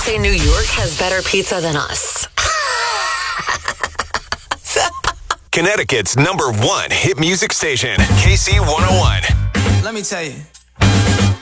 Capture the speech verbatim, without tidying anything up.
say New York has better pizza than us. Connecticut's number one hit music station, K C one oh one. Let me tell you.